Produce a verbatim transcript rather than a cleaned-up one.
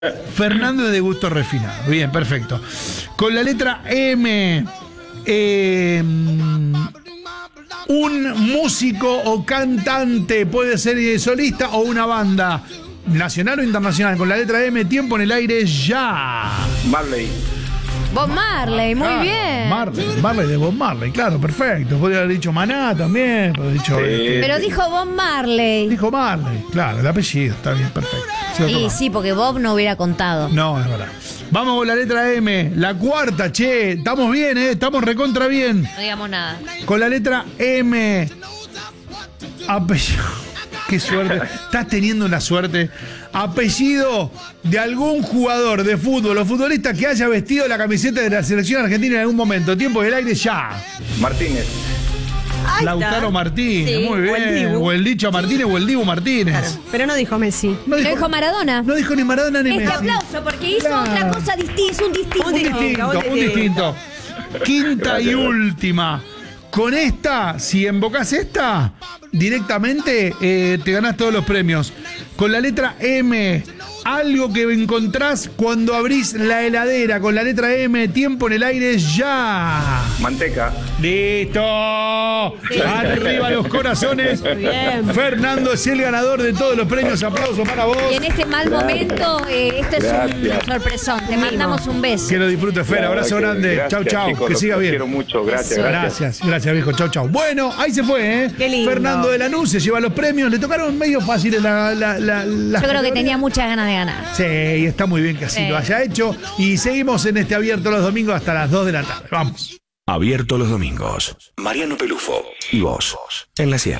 Fernando es de gusto refinado. Bien, perfecto. Con la letra M, eh, un músico o cantante, puede ser solista o una banda, nacional o internacional. Con la letra M, tiempo en el aire ya. Marley. Bob Marley, muy Claro, bien. Marley, Marley de Bob Marley, claro, perfecto. Podría haber dicho Maná también. Podría haber dicho, Sí. este, Pero dijo Bob Marley. dijo Marley, claro, el apellido, está bien, perfecto. Sí, otro Y más. sí, porque Bob no hubiera contado. No, es verdad. Vamos con la letra M, la cuarta, che. Estamos bien, ¿eh? Estamos recontra bien. No digamos nada. Con la letra M. Apellido. Qué suerte. Estás teniendo una suerte. Apellido de algún jugador de fútbol o futbolista que haya vestido la camiseta de la selección argentina en algún momento. Tiempo del aire ya. Martínez. Ahí Lautaro está. Martínez, Sí, muy o el bien. Dibu. O el Dicho Martínez o el Dibu Martínez. Claro, pero no dijo Messi. No Lo dijo Maradona. no dijo ni Maradona ni Este Messi. aplauso, porque hizo Claro. otra cosa distinta, hizo un distinto. Un Un distinto, un un distinto. Quinta y última. Con esta, si embocás esta, directamente eh, te ganás todos los premios. Con la letra M, algo que encontrás cuando abrís la heladera. Con la letra M, tiempo en el aire ya. Manteca. ¡Listo! Arriba los corazones. Bien. Fernando es el ganador de todos los premios. Aplauso para vos. Y en este mal momento, eh, esto es Gracias. un sorpresón. Te mandamos un beso. Que lo disfrutes, Fer. Abrazo Gracias, grande. gracias, Chau, chau. chicos, Que los siga bien. quiero mucho. Gracias, Eso. gracias. Gracias, gracias, viejo. Chau, chau. Bueno, ahí se fue, ¿eh? Qué lindo. Fernando de Lanús se lleva los premios. Le tocaron medio fáciles la, la, la, las Yo creo que categorías. tenía muchas ganas de ganar. Sí, y está muy bien que así Sí. lo haya hecho. Y seguimos en este abierto los domingos hasta las dos de la tarde. Vamos. Abierto los domingos. Mariano Pelufo y vos en la Sierra.